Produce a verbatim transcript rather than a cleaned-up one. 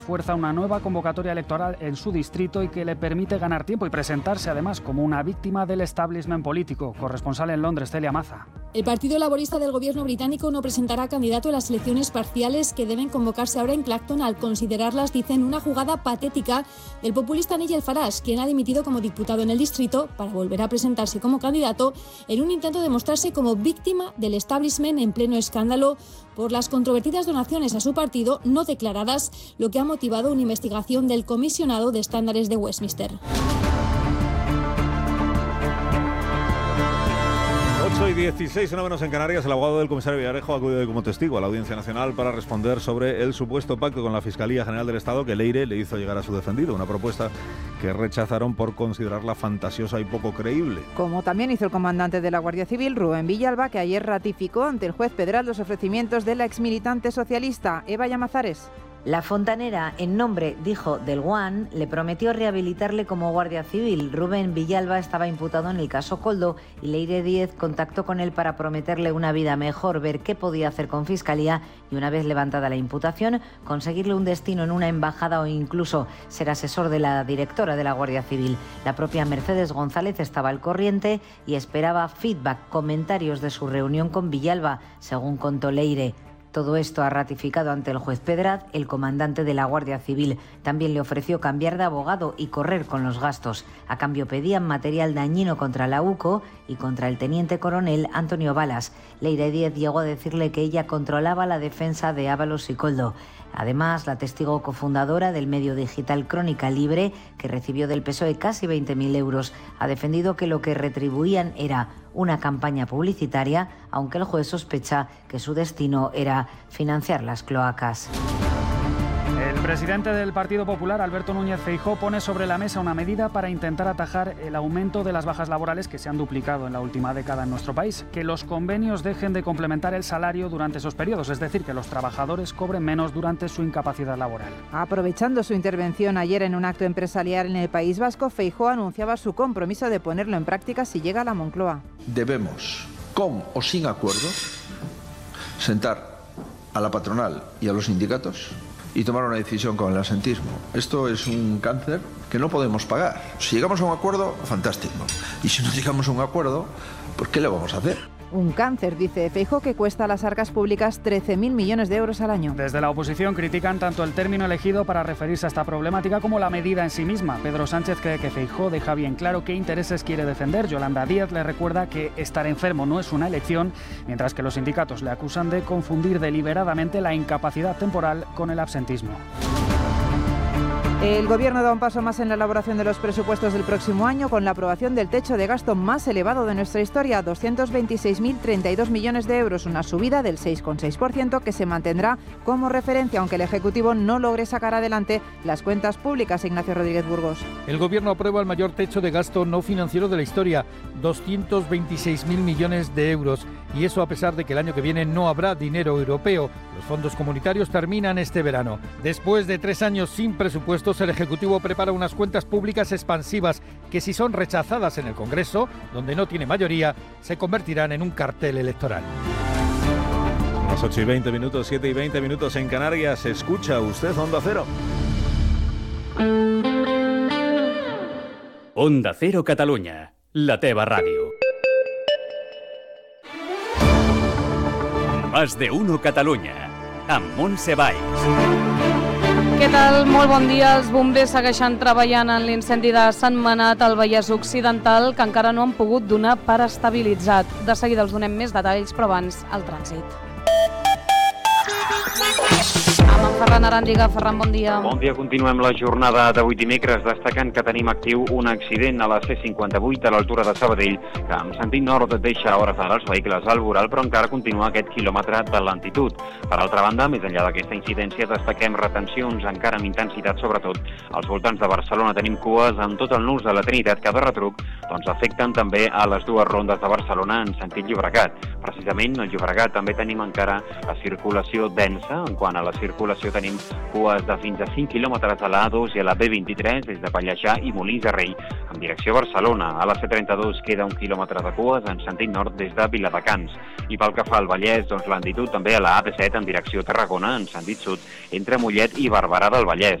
fuerza una nueva convocatoria electoral en su distrito y que le permite ganar tiempo y presentarse además como una víctima del establishment político. Corresponsal en Londres, Celia Maza. El Partido Laborista del gobierno británico no presentará candidato en las elecciones parciales que deben convocarse ahora en Clacton al considerarlas, dicen, una jugada patética del populista Nigel Farage, quien ha dimitido como diputado en el distrito para volver a presentarse como candidato en un intento de mostrarse como víctima del establishment en pleno escándalo por las controvertidas donaciones a su partido no declaradas, lo que ha motivado una investigación del comisionado de estándares de Westminster. ocho y dieciséis, una menos en Canarias. El abogado del comisario Villarejo ha acudido como testigo a la Audiencia Nacional para responder sobre el supuesto pacto con la Fiscalía General del Estado que Leire le hizo llegar a su defendido. Una propuesta que rechazaron por considerarla fantasiosa y poco creíble. Como también hizo el comandante de la Guardia Civil, Rubén Villalba, que ayer ratificó ante el juez Pedral los ofrecimientos de la exmilitante socialista Eva Llamazares. La fontanera, en nombre, dijo, del Guan, le prometió rehabilitarle como guardia civil. Rubén Villalba estaba imputado en el caso Koldo y Leire Díez contactó con él para prometerle una vida mejor, ver qué podía hacer con Fiscalía y, una vez levantada la imputación, conseguirle un destino en una embajada o incluso ser asesor de la directora de la Guardia Civil. La propia Mercedes González estaba al corriente y esperaba feedback, comentarios de su reunión con Villalba, según contó Leire. Todo esto ha ratificado ante el juez Pedraz el comandante de la Guardia Civil. También le ofreció cambiar de abogado y correr con los gastos. A cambio pedían material dañino contra la U C O y contra el teniente coronel Antonio Balas. Leire Díez llegó a decirle que ella controlaba la defensa de Ábalos y Koldo. Además, la testigo cofundadora del medio digital Crónica Libre, que recibió del P S O E casi veinte mil euros, ha defendido que lo que retribuían era una campaña publicitaria, aunque el juez sospecha que su destino era financiar las cloacas. El presidente del Partido Popular, Alberto Núñez Feijóo, pone sobre la mesa una medida para intentar atajar el aumento de las bajas laborales que se han duplicado en la última década en nuestro país. Que los convenios dejen de complementar el salario durante esos periodos, es decir, que los trabajadores cobren menos durante su incapacidad laboral. Aprovechando su intervención ayer en un acto empresarial en el País Vasco, Feijóo anunciaba su compromiso de ponerlo en práctica si llega a la Moncloa. Debemos, con o sin acuerdo, sentar a la patronal y a los sindicatos y tomar una decisión con el asentismo. Esto es un cáncer que no podemos pagar. Si llegamos a un acuerdo, fantástico. Y si no llegamos a un acuerdo, pues ¿qué le vamos a hacer? Un cáncer, dice Feijóo, que cuesta a las arcas públicas trece mil millones de euros al año. Desde la oposición critican tanto el término elegido para referirse a esta problemática como la medida en sí misma. Pedro Sánchez cree que Feijóo deja bien claro qué intereses quiere defender. Yolanda Díaz le recuerda que estar enfermo no es una elección, mientras que los sindicatos le acusan de confundir deliberadamente la incapacidad temporal con el absentismo. El Gobierno da un paso más en la elaboración de los presupuestos del próximo año con la aprobación del techo de gasto más elevado de nuestra historia, doscientos veintiséis mil treinta y dos millones de euros, una subida del seis coma seis por ciento que se mantendrá como referencia, aunque el Ejecutivo no logre sacar adelante las cuentas públicas. Ignacio Rodríguez Burgos. El Gobierno aprueba el mayor techo de gasto no financiero de la historia, doscientos veintiséis mil millones de euros, y eso a pesar de que el año que viene no habrá dinero europeo. Los fondos comunitarios terminan este verano. Después de tres años sin presupuestos, el Ejecutivo prepara unas cuentas públicas expansivas que, si son rechazadas en el Congreso, donde no tiene mayoría, se convertirán en un cartel electoral. Las ocho y veinte minutos, siete y veinte minutos en Canarias. Escucha usted Onda Cero. Onda Cero Catalunya, la teva ràdio. Más de uno Catalunya, amb Montse Valls. Què tal? Molt bon dia. Els bombers segueixen treballant en l'incendi de Sant Manat al Vallès Occidental, que encara no han pogut donar per estabilitzat. De seguida els donem més detalls, però abans el trànsit. Amb en Ferran Aràndiga. Ferran, bon dia. Bon dia. Continuem la jornada d'avui dimecres, destacant que tenim actiu un accident a la C cinquanta-vuit a l'altura de Sabadell, que en sentit nord deixa a hores d'ara els vehicles al voral, però encara continua aquest quilòmetre de lentitud. Per altra banda, més enllà d'aquesta incidència, destaquem retencions encara amb intensitat, sobretot als voltants de Barcelona. Tenim cues en tot el nus de la Trinitat, que de retruc doncs, afecten també a les dues rondes de Barcelona en sentit Llobregat. Precisament, al Llobregat també tenim encara la circulació densa en quant Quant a la circulació, tenim cues de fins a cinc quilòmetres a la A dos i a la B vint-i-tres des de Pallejà i Molins de Rei en direcció a Barcelona. A la C trenta-dos queda un quilòmetre de cues en sentit nord des de Viladecans. I pel que fa al Vallès, doncs lentitud també a la A P set en direcció a Tarragona en sentit sud entre Mollet i Barberà del Vallès.